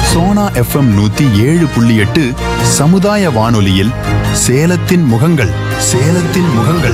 Sona FM 107.8 சமுதாய வானொலியில் சேலத்தின் முகங்கள். சேலத்தின் முகங்கள்.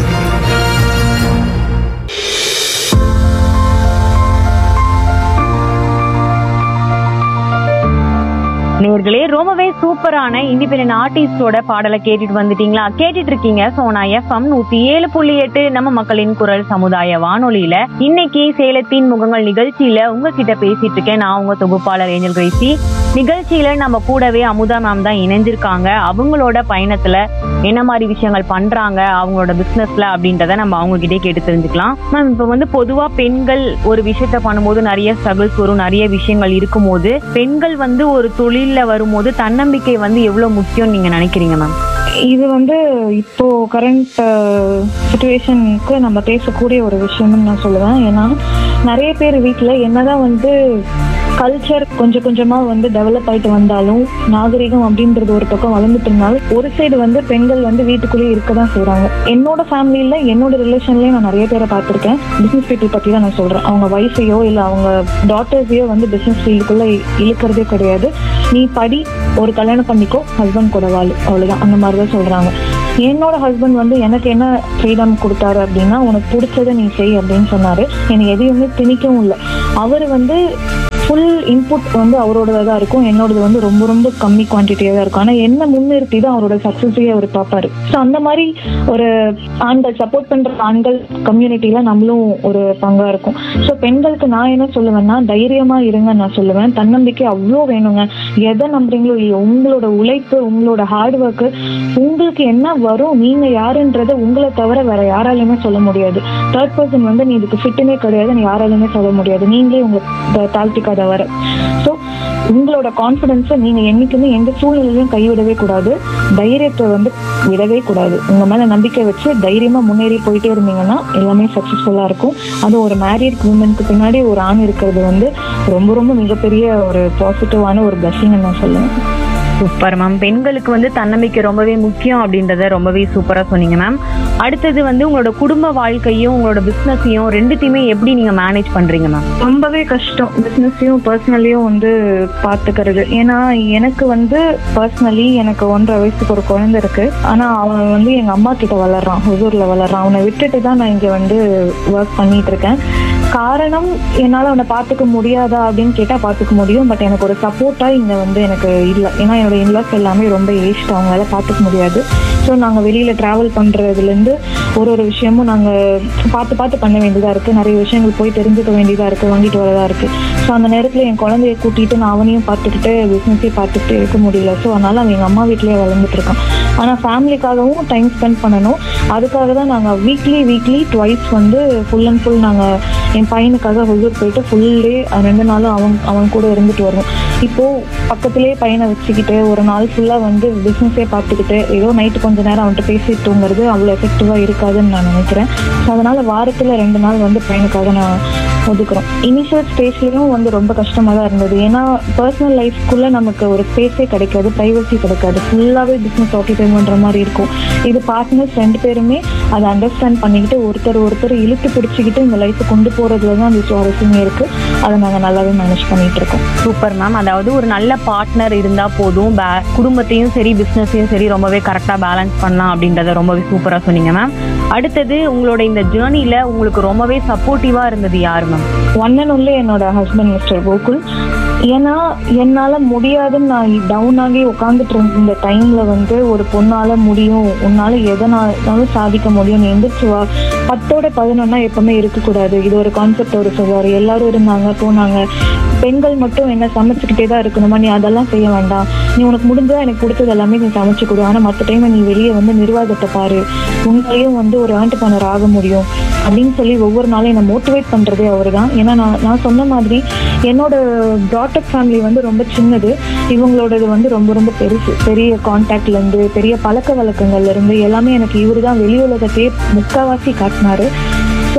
நேர்களே, ரொம்பவே சூப்பரான இண்டிபெண்டன்ட் ஆர்டிஸ்டோட பாடலை கேட்டுட்டு வந்துட்டீங்களா? கேட்டுட்டு இருக்கீங்க சோனா எஃப்எம் 107.8 நம்ம மக்களின் குரல் சமுதாய வானொலியில. இன்னைக்கு சேலத்தின் முகங்கள் நிகழ்ச்சியில உங்ககிட்ட பேசிட்டு இருக்கேன். நான் உங்க தொகுப்பாளர் ஏஞ்சல் கிரேசி. நிகழ்ச்சியில நம்ம கூடவே அமுதா மேம் தான் இணைஞ்சிருக்காங்க. அவங்களோட பயணத்துல என்ன மாதிரி விஷயங்கள் பண்றாங்க அவங்களோட பிசினஸ்ல அப்படின்றத நம்ம அவங்க கிட்டே கேட்டு தெரிஞ்சுக்கலாம். மேம், இப்ப பொதுவா பெண்கள் ஒரு விஷயத்த பண்ணும்போது நிறைய ஸ்ட்ரகிள்ஸ் வரும், நிறைய விஷயங்கள் இருக்கும்போது பெண்கள் ஒரு தொழில வரும்போது தன்னம்பிக்கை எவ்வளவு முக்கியம் நீங்க நினைக்கிறீங்க மேம்? இது இப்போ கரண்ட் சிச்சுவேஷனுக்கு நம்ம பேசக்கூடிய ஒரு விஷயம்னு நான் சொல்லுவேன். ஏன்னா நிறைய பேர் வீட்டில் என்னதான் கல்ச்சர் கொஞ்சம் கொஞ்சமா டெவலப் ஆயிட்டு வந்தாலும், நாகரிகம் அப்படின்றது ஒரு பக்கம் வளர்ந்துட்டு இருந்தாலும், ஒரு சைடு பெண்கள் வீட்டுக்குள்ளேயே இருக்கதான் செய்யறாங்க. என்னோட ஃபேமிலியில என்னோட ரிலேஷன்லயே நான் நிறைய பேரை பார்த்திருக்கேன். பிசினஸ் பீப்புள் பத்தி தான் நான் சொல்றேன். அவங்க வைஃபையோ இல்ல அவங்க டாட்டர்ஸையோ பிசினஸ் ஃபீல்டுக்குள்ள இழுக்கிறதே கிடையாது. நீ படி, ஒரு கல்யாணம் பண்ணிக்கோ, ஹஸ்பண்ட் கூட வாழு, அவ்வளவுதான். அந்த மாதிரிதான் சொல்றாங்க. என்னோட ஹஸ்பண்ட் எனக்கு என்ன ஃப்ரீடம் கொடுத்தாரு அப்படின்னா, உனக்கு பிடிச்சதை நீ செய் அப்படின்னு சொன்னாரு. எனக்கு எதையுமே திணிக்கவும் இல்லை. அவர் ஃபுல் இன்புட் அவரோடதாக தான் இருக்கும். என்னோடது ரொம்ப ரொம்ப கம்மி குவான்டிட்டியாக தான் இருக்கும். ஆனால் என்ன முன்னிறுத்தி தான் அவரோட சக்ஸஸையே அவர் பார்ப்பாரு. ஸோ அந்த மாதிரி ஒரு ஆண்கள் சப்போர்ட் பண்ணுற ஆண்கள் கம்யூனிட்டியில நம்மளும் ஒரு பங்காக இருக்கும். ஸோ பெண்களுக்கு நான் என்ன சொல்லுவேன்னா, தைரியமா இருங்க நான் சொல்லுவேன். தன்னம்பிக்கை அவ்வளோ வேணுங்க. எதை நம்புறீங்களோ இல்லையோ, உங்களோட உழைப்பு, உங்களோட ஹார்ட் ஒர்க்கு, உங்களுக்கு என்ன வரும், நீங்க யாருன்றதை உங்களை தவிர வேற யாராலையுமே சொல்ல முடியாது. தேர்ட் பர்சன் நீ இதுக்கு ஃபிட்டுமே கிடையாது, நீ யாராலையுமே சொல்ல முடியாது. நீங்களே உங்களை தாழ்த்திக்காத வர. ஸோ உங்களோட கான்ஃபிடன்ஸை நீங்க என்னைக்குமே எந்த சூழ்நிலையிலும் கைவிடவே கூடாது. தைரியத்தை விடவே கூடாது. உங்க மேல நம்பிக்கை வச்சு தைரியமா முன்னேறி போயிட்டே இருந்தீங்கன்னா எல்லாமே சக்சஸ்ஃபுல்லா இருக்கும். அது ஒரு மேரிட் உமனுக்கு பின்னாடி ஒரு ஆண் இருக்கிறது ரொம்ப ரொம்ப மிகப்பெரிய ஒரு பாசிட்டிவான ஒரு பிளஸிங் நான் சொல்லுவேன். Super ma'am. பெண்களுக்கு தன்னம்பிக்கை ரொம்பவே முக்கியம் அப்படின்றத ரொம்பவே சூப்பரா சொன்னீங்க மேம். அடுத்தது உங்களோட குடும்ப வாழ்க்கையும் உங்களோட பிசினஸையும் ரெண்டுத்தையுமே எப்படி நீங்க மேனேஜ் பண்றீங்க மேம்? ரொம்பவே கஷ்டம் பிசினஸையும் பர்சனலியும் பாத்துக்கிறது. ஏன்னா எனக்கு பர்சனலி எனக்கு 1.5 வயசுக்கு ஒரு குழந்தை இருக்கு. ஆனா அவன் எங்க அம்மா கிட்ட வளர்றான், ஹுசூர்ல வளர்றான். அவனை விட்டுட்டு தான் நான் இங்க ஒர்க் பண்ணிட்டு இருக்கேன். காரணம், என்னால அவனை பாத்துக்க முடியாதா அப்படின்னு கேட்டா பாத்துக்க முடியும். பட் எனக்கு ஒரு சப்போர்ட்டா இங்க எனக்கு இல்லை. ஏன்னா என்னோட இன்லாஸ் எல்லாமே ரொம்ப ஏஜ்ட், அவங்களால பாத்துக்க முடியாது. ஸோ நாங்கள் வெளியில டிராவல் பண்றதுலேருந்து ஒரு விஷயமும் நாங்கள் பார்த்து பண்ண வேண்டியதா இருக்கு. நிறைய விஷயங்கள் போய் தெரிஞ்சுக்க வேண்டியதா இருக்கு, வாங்கிட்டு வரதா இருக்கு. ஸோ அந்த நேரத்தில் என் குழந்தைய கூட்டிட்டு நான் அவனையும் பார்த்துக்கிட்டு பிஸ்னஸே பார்த்துக்கிட்டு இருக்க முடியல. ஸோ அதனால அவன் எங்கள் அம்மா வீட்லயே வளர்ந்துட்டு இருக்கான். ஆனால் ஃபேமிலிக்காகவும் டைம் ஸ்பெண்ட் பண்ணணும். அதுக்காக தான் நாங்கள் weekly twice full and full நாங்கள் என் பையனுக்காக ஹுசூர் போயிட்டு ஃபுல் டே 2 நாளும் அவன் கூட இருந்துட்டு வருவோம். இப்போ பக்கத்திலேயே பையனை வச்சுக்கிட்டு ஒரு நாள் ஃபுல்லா பிசினஸே பார்த்துக்கிட்டு ஏதோ நைட்டு கொஞ்ச நேரம் அவன்கிட்ட பேசிட்டு தூங்குறது அவ்வளோ எஃபெக்டிவா இருக்காதுன்னு நான் நினைக்கிறேன். அதனால வாரத்துல 2 நாள் பையனுக்காக நான் ஒதுக்குறோம். இனிஷியல் ஸ்டேஜ்லயும் ரொம்ப கஷ்டமா தான் இருந்தது. ஏன்னா பர்சனல் லைஃப்குள்ள நமக்கு ஒரு ஸ்பேஸே கிடைக்காது, பிரைவசி கிடைக்காது. ஃபுல்லாவே பிசினஸ் ஆக்கிபை பண்ற மாதிரி இருக்கும். இது பார்ட்னர்ஸ் 2 பேருமே அதை அண்டர்ஸ்டாண்ட் பண்ணிக்கிட்டு ஒருத்தர் இழுத்து பிடிச்சிக்கிட்டு இந்த லைஃப் கொண்டு போறதுலதான் அந்த சுவாரஸ்யமே இருக்கு. அதை நாங்க நல்லாவே மேனேஜ் பண்ணிட்டு இருக்கோம். Super ma'am. அதாவது ஒரு நல்ல பார்ட்னர் இருந்தா போதும், குடும்பத்தையும் சரி பிசினஸையும் சரி ரொம்பவே கரெக்டா பேலன்ஸ் பண்ணலாம் அப்படின்றத ரொம்பவே சூப்பரா சொன்னீங்க மேம். அடுத்தது உங்களோட இந்த ஜேர்னில உங்களுக்கு ரொம்பவே சப்போர்ட்டிவா இருந்தது யாரு மேம்? ஒன் அண்ட் ஒன்லி என்னோட ஹஸ்பண்ட் மிஸ்டர் கோகுல். ஏன்னா என்னால முடியாதுன்னு நான் டவுன் ஆகி உட்காந்துட்டு இருந்த இந்த டைம்ல ஒரு பொண்ணால முடியும், உன்னால எதனாலும் சாதிக்க முடியும், நீ எந்திரிச்சு வா. 10ஓட 11 எப்பவுமே இருக்கக்கூடாது. இது ஒரு கான்செப்ட் ஒரு சொல்வாரு. எல்லாரும் இருந்தாங்க போனாங்க. பெண்கள் மட்டும் என்ன சமைச்சுக்கிட்டே தான் இருக்கணுமா, நீ அதெல்லாம் செய்ய வேண்டாம், நீ உனக்கு முடிஞ்சா எனக்கு பிடிச்சது எல்லாமே நீ சமைச்சு கொடு. ஆனா மற்ற டைம் நீ வெளியே நிர்வாகத்தை பாரு, உங்களையும் ஒரு ஆண்டர்பிரனர் ஆக முடியும் அப்படின்னு சொல்லி ஒவ்வொரு நாளும் என்னை மோட்டிவேட் பண்றதே அவரு தான். ஏன்னா நான் சொன்ன மாதிரி என்னோட டாட்டர் ஃபேமிலி ரொம்ப சின்னது, இவங்களோடது ரொம்ப ரொம்ப பெருசு. பெரிய கான்டாக்ட்ல இருந்து பெரிய பழக்க வழக்கங்கள்ல இருந்து எல்லாமே எனக்கு இவரு தான் வெளி உலகத்தையே முக்காவாசி காட்டினாரு. ஸோ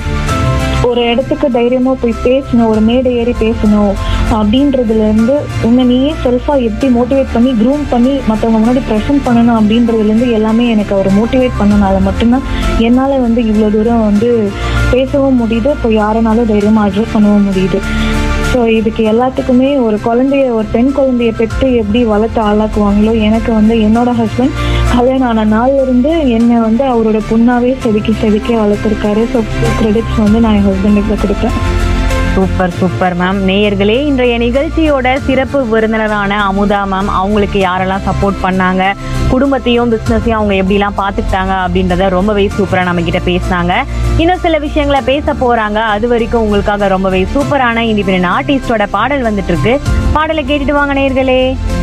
ஒரு இடத்துக்கு தைரியமா போய் பேசணும், ஒரு மேடை ஏறி பேசணும் அப்படின்றதுல இருந்து உன்னை நீயே செல்ஃபா எப்படி மோட்டிவேட் பண்ணி க்ரூம் பண்ணி மற்றவங்க முன்னாடி ப்ரெசென்ட் பண்ணணும் அப்படின்றதுல இருந்து எல்லாமே எனக்கு அவர் மோட்டிவேட் பண்ணனால மட்டும்தான் என்னால இவ்வளவு தூரம் பேசவும் முடியுது. இப்போ யாருனாலும் தைரியமா அட்ரஸ் பண்ணவும் முடியுது. ஸோ இதுக்கு எல்லாத்துக்குமே ஒரு பெண் குழந்தைய பெற்று எப்படி வளர்த்து ஆளாக்குவாங்களோ, எனக்கு வந்து என்னோட ஹஸ்பண்ட் கல்யாணம் ஆன நாள்ல இருந்து என்னை வந்து அவரோட பொண்ணாவே செதுக்கி வளர்த்துருக்காரு. ஸோ கிரெடிட்ஸ் வந்து நான் என் ஹஸ்பண்டுக்கு கொடுப்பேன். Super super ma'am. நேயர்களே, இன்றைய நிகழ்ச்சியோட சிறப்பு விருந்தினரான அமுதா மேம் அவங்களுக்கு யாரெல்லாம் சப்போர்ட் பண்ணாங்க, குடும்பத்தையும் பிசினஸையும் அவங்க எப்படிலாம் பார்த்துக்கிட்டாங்க அப்படின்றத ரொம்பவே சூப்பரா நம்ம கிட்ட பேசினாங்க. இன்னும் சில விஷயங்களை பேச போறாங்க. அது வரைக்கும் உங்களுக்காக ரொம்பவே சூப்பரான இண்டிபெண்டன்ட் ஆர்டிஸ்டோட பாடல் வந்துட்டு இருக்கு. பாடலை கேட்டுட்டு வாங்க நேயர்களே.